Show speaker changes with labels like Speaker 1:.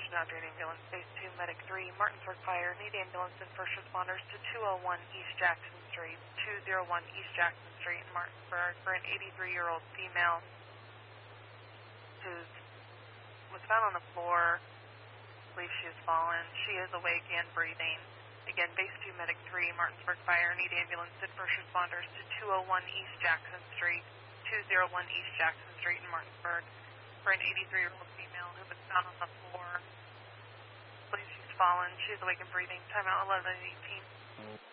Speaker 1: attention after an ambulance. Base 2, Medic 3, Martinsburg Fire. Need ambulance and first responders to 201 East Jackson Street, 201 East Jackson Street in Martinsburg for an 83-year-old female who was found on the floor. I believe she has fallen. She is awake and breathing. Again, Base 2, Medic 3, Martinsburg Fire. Need ambulance and first responders to 201 East Jackson Street, 201 East Jackson Street in Martinsburg for an 83-year-old female who was found on the floor. I believe she's fallen. She is awake and breathing. Timeout 11:18.